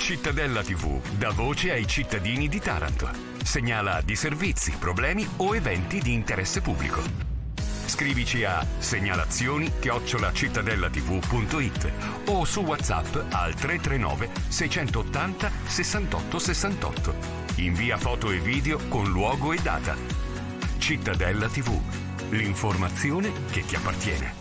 Cittadella TV dà voce ai cittadini di Taranto. Segnala di servizi, problemi o eventi di interesse pubblico. Scrivici a segnalazioni@cittadellatv.it o su WhatsApp al 339 680 68 68. Invia foto e video con luogo e data. Cittadella TV, l'informazione che ti appartiene.